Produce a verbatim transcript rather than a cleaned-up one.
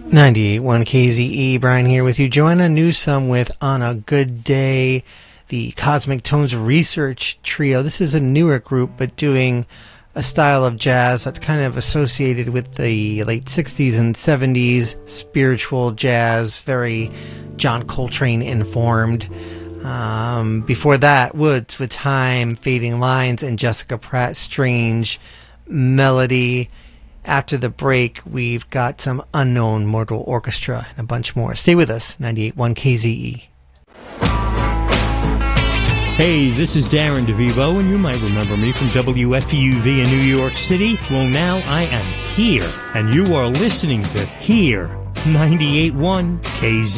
ninety-eight point one K Z E, Brian here with you. Joanna Newsom with On a Good Day, the Cosmic Tones Research Trio. This is a newer group, but doing a style of jazz that's kind of associated with the late sixties and seventies, spiritual jazz, very John Coltrane informed. Um, before that, Woods with Time, Fading Lines, and Jessica Pratt, Strange Melody. After the break, we've got some Unknown Mortal Orchestra and a bunch more. Stay with us, ninety-eight point one K Z E. Hey, this is Darren DeVivo, and you might remember me from W F U V in New York City. Well, now I am here, and you are listening to Here, ninety-eight point one K Z E.